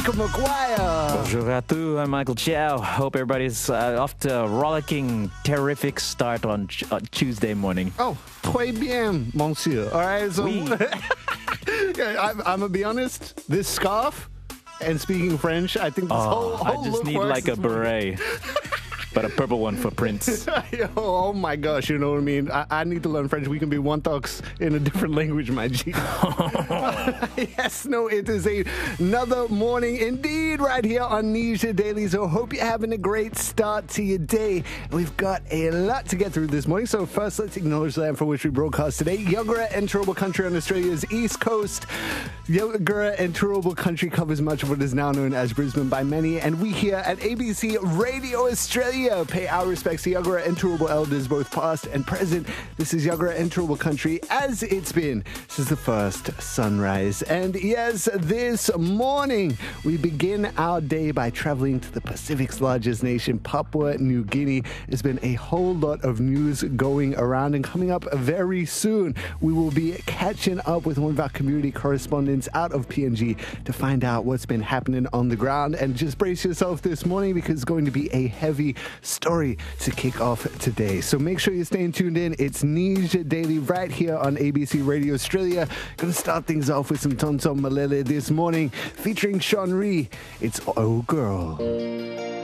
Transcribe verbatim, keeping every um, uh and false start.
Maguire. Bonjour à tous, I'm Michael Chow. Hope everybody's uh, off to a rollicking, terrific start on, ch- on Tuesday morning. Oh, très bien, monsieur. All right, so Oui. yeah, I'm, I'm gonna be honest. This scarf and speaking French, I think this Oh, whole, whole I just look need works like a this morning. beret, but a purple one for Prince. Oh my gosh, you know what I mean? I, I need to learn French. We can be one talks in a different language, my G. Yes, no, it is a, another morning indeed right here on Nisha Daily. So hope you're having a great start to your day. We've got a lot to get through this morning. So first, let's acknowledge the land for which we broadcast today. Yagara and Turrbal Country on Australia's east coast. Yagara and Turrbal Country covers much of what is now known as Brisbane by many. And we here at A B C Radio Australia pay our respects to Yagara and Turrbal elders, both past and present. This is Yagara and Turrbal Country as it's been since the first sunrise. And yes, this morning we begin our day by traveling to the Pacific's largest nation, Papua New Guinea. There's been a whole lot of news going around, and coming up very soon, we will be catching up with one of our community correspondents out of P N G to find out what's been happening on the ground. And just brace yourself this morning because it's going to be a heavy story to kick off today. So make sure you're staying tuned in. It's Nisha Daily right here on A B C Radio Australia. Gonna start things off with some Tonton Malele this morning featuring Sean Ree. It's Oh Girl.